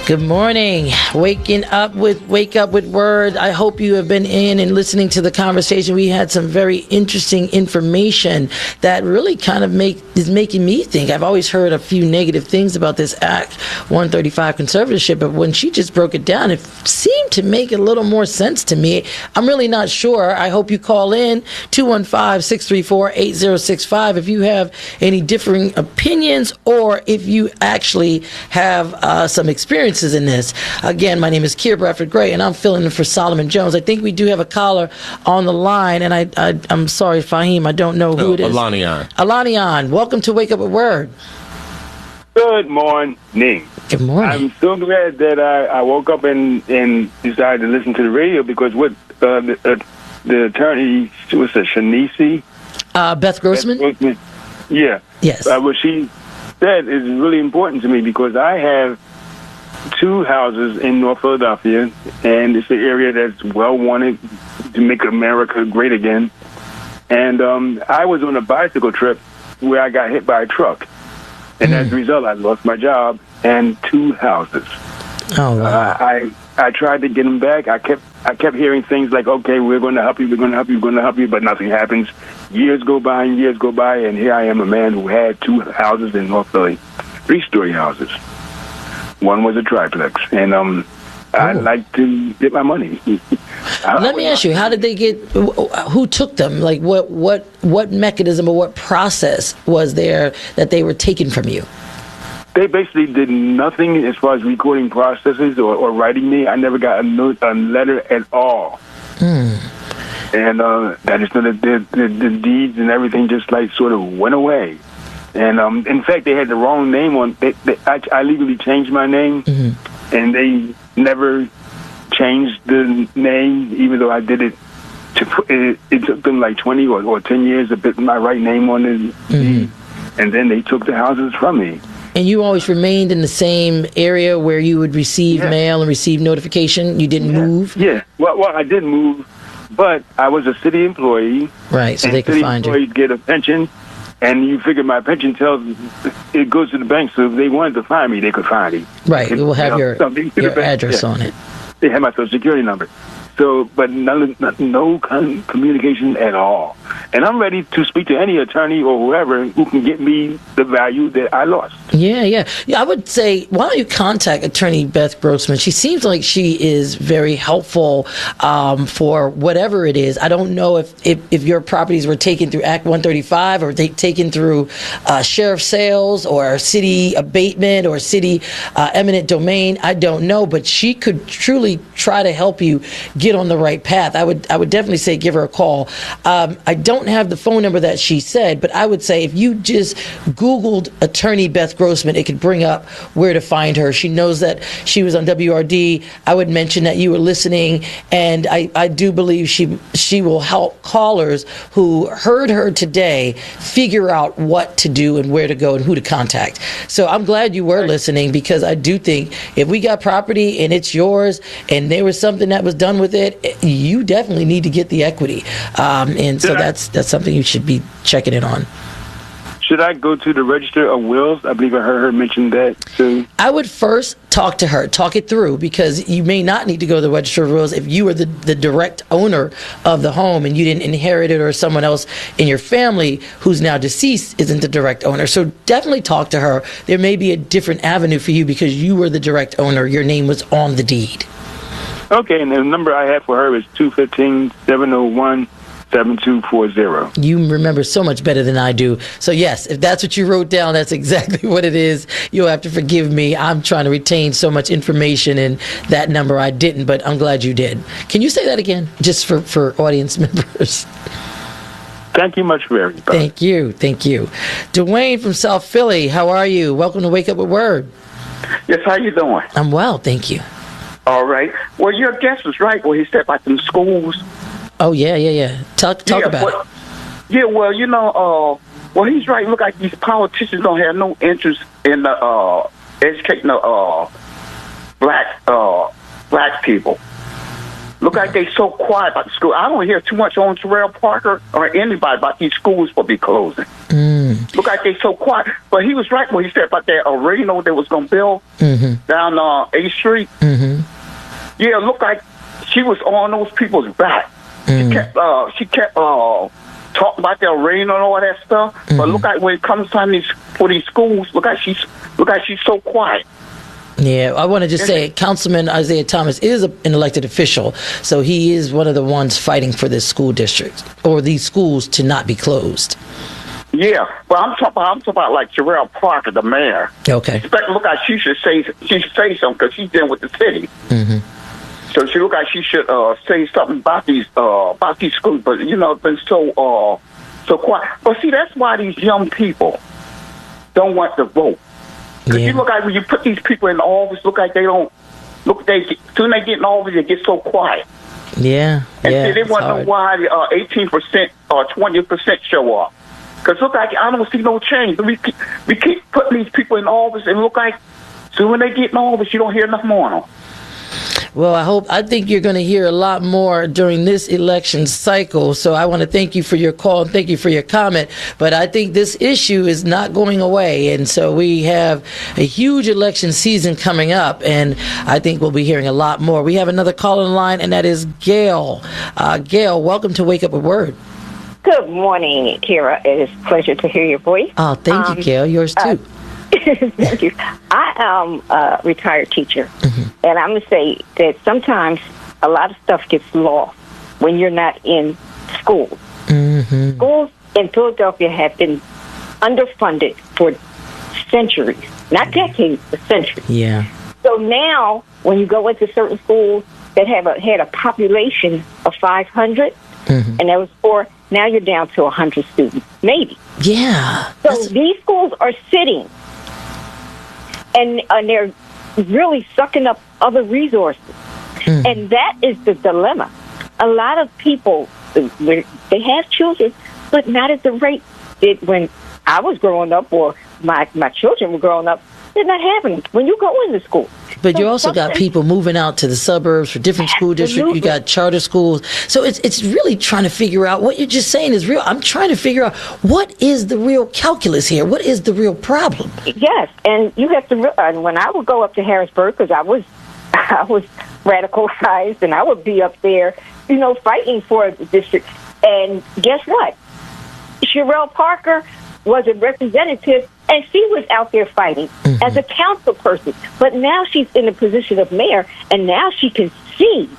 Good morning. Wake up with Word. I hope you have been in and listening to the conversation. We had some very interesting information that really kind of is making me think. I've always heard a few negative things about this Act 135 conservatorship, but when she just broke it down, it seemed to make a little more sense to me. I'm really not sure. I hope you call in 215-634-8065 if you have any differing opinions or if you actually have some experiences in this. Again, my name is Keir Bradford Gray, and I'm filling in for Solomon Jones. I think we do have a caller on the line, and I'm sorry, Fahim, I don't know who it is. Alanian, welcome to Wake Up with Word. Good morning. Good morning. I'm so glad that I woke up and decided to listen to the radio because what the attorney, was it Shanice? Beth Grossman? Yeah. Yes. What she said is really important to me because I have 2 houses in North Philadelphia, and it's an area that's well wanted to make America great again. And I was on a bicycle trip where I got hit by a truck. And as a result, I lost my job and 2 houses. Oh, wow. I tried to get them back. I kept hearing things like, okay, we're going to help you, but nothing happens. Years go by, and here I am, a man who had 2 houses in North Philly, 3-story houses. One was a triplex, and I'd like to get my money. Let me ask you, how did they get? Who took them? Like, what mechanism or what process was there that they were taken from you? They basically did nothing as far as recording processes or writing me. I never got a letter at all. And I just know that the deeds and everything just like sort of went away. And in fact, they had the wrong name on. I legally changed my name, and they never changed the name, even though I did it. It took them like 20 or 10 years to put my right name on it, and then they took the houses from me. And you always remained in the same area where you would receive mail and receive notification? You didn't move? Yeah. Well, I did move, but I was a city employee. Right, so they could find you. City employees get a pension. And you figure my pension it goes to the bank, so if they wanted to find me, they could find me. Right, it will have your address on it. They have my social security number. So, but no communication at all. And I'm ready to speak to any attorney or whoever who can get me the value that I lost. Yeah. I would say, why don't you contact Attorney Beth Grossman? She seems like she is very helpful for whatever it is. I don't know if your properties were taken through Act 135 or taken through sheriff sales or city abatement or city eminent domain. I don't know, but she could truly try to help you get on the right path. I would definitely say give her a call. I don't have the phone number that she said, but I would say if you just Googled Attorney Beth Grossman, it could bring up where to find her. She knows that she was on WRD. I would mention that you were listening, and I do believe she will help callers who heard her today figure out what to do and where to go and who to contact. So I'm glad you were listening, because I do think if we got property and it's yours and there was something that was done with it, you definitely need to get the equity. And so that's something you should be checking in on. Should I go to the Register of Wills? I believe I heard her mention that too. I would first talk to her, talk it through, because you may not need to go to the Register of Wills if you were the direct owner of the home and you didn't inherit it, or someone else in your family who's now deceased isn't the direct owner. So definitely talk to her. There may be a different avenue for you because you were the direct owner. Your name was on the deed. Okay, and the number I have for her is 215-701-7240. You remember so much better than I do. So yes, if that's what you wrote down, that's exactly what it is. You'll have to forgive me. I'm trying to retain so much information, and that number I didn't, but I'm glad you did. Can you say that again, just for audience members? Thank you much, very much. Thank you. Dwayne from South Philly, how are you? Welcome to Wake Up with Word. Yes, how you doing? I'm well, thank you. All right. Well, your guest was right when he said about them schools. Oh, yeah. Talk about it. Yeah, well, he's right. Look like these politicians don't have no interest in educating the black people. Look like they so quiet about the school. I don't hear too much on Terrell Parker or anybody about these schools will be closing. Look like they so quiet. But he was right when he said about that arena they was going to build down 8th Street. Yeah, it looked like she was on those people's back. She kept talking about the arena and all that stuff. But look like when it comes time for these schools, look like she's so quiet. Yeah, I want to just say Councilman Isaiah Thomas is an elected official, so he is one of the ones fighting for this school district or these schools to not be closed. Yeah, but I'm talking about like Sherelle Parker, the mayor. Okay. Look like she should say something because she's dealing with the city. So she look like she should say something about these schools. But it's been so quiet. But see, that's why these young people don't want to vote. Because you look like when you put these people in office, look like they don't look. Soon they get in office, they get so quiet. Yeah, and see, they want to know why 18% or 20% show up. Because look like I don't see no change. We keep putting these people in office, and look like soon when they get in office, you don't hear enough more on them. Well, I think you're going to hear a lot more during this election cycle. So I want to thank you for your call and thank you for your comment. But I think this issue is not going away. And so we have a huge election season coming up. And I think we'll be hearing a lot more. We have another call on the line, and that is Gail. Gail, welcome to Wake Up with Word. Good morning, Kira. It is a pleasure to hear your voice. Oh, thank you, Gail. Yours too. Thank you. I am a retired teacher, and I'm going to say that sometimes a lot of stuff gets lost when you're not in school. Schools in Philadelphia have been underfunded for centuries, not decades, but centuries. Yeah. So now, when you go into certain schools that had a population of 500, and that was now you're down to 100 students, maybe. Yeah. So these schools are sitting. And they're really sucking up other resources. And that is the dilemma. A lot of people, they have children, but not at the rate that when I was growing up or my children were growing up, they're not having them when you go into school. But you also got people moving out to the suburbs for different school districts. You got charter schools. So it's really trying to figure out what you're just saying is real. I'm trying to figure out what is the real calculus here? What is the real problem? Yes, and you have to realize when I would go up to Harrisburg, because I was radicalized, and I would be up there, fighting for the district. And guess what? Sherelle Parker was a representative, and she was out there fighting as a council person. But now she's in a position of mayor, and now she can see,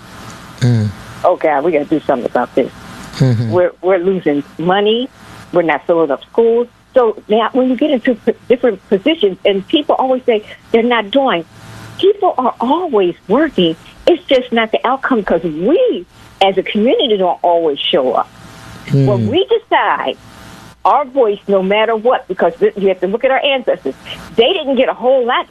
oh, God, we got to do something about this. We're losing money. We're not filling up schools. So now when you get into different positions, and people always say they're not doing, people are always working. It's just not the outcome because we, as a community, don't always show up. When we decide our voice, no matter what, because you have to look at our ancestors. They didn't get a whole lot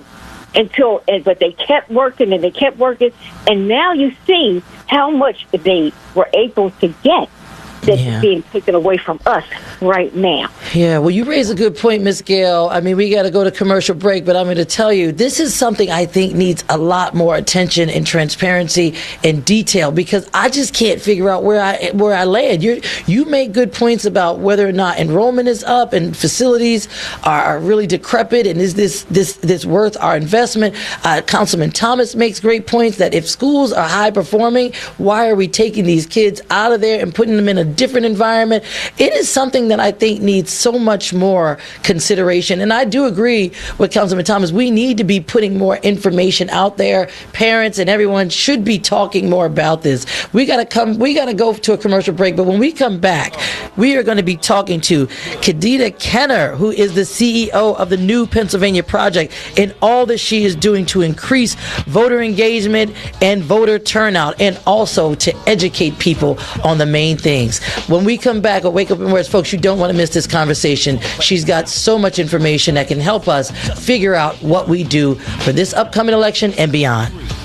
but they kept working and they kept working, and now you see how much they were able to get that's being taken away from us right now. Yeah, well, you raise a good point, Miss Gail. I mean, we got to go to commercial break, but I'm going to tell you, this is something I think needs a lot more attention and transparency and detail, because I just can't figure out where I land. You make good points about whether or not enrollment is up and facilities are really decrepit, and is this worth our investment? Councilman Thomas makes great points that if schools are high performing, why are we taking these kids out of there and putting them in a different environment? It is something that I think needs so much more consideration. And I do agree with Councilman Thomas. We need to be putting more information out there. Parents and everyone should be talking more about this. We got to go to a commercial break. But when we come back, we are going to be talking to Khadijah Kenner, who is the CEO of the New Pennsylvania Project, and all that she is doing to increase voter engagement and voter turnout, and also to educate people on the main things. When we come back at Wake Up and Words, folks, you don't want to miss this conversation. She's got so much information that can help us figure out what we do for this upcoming election and beyond.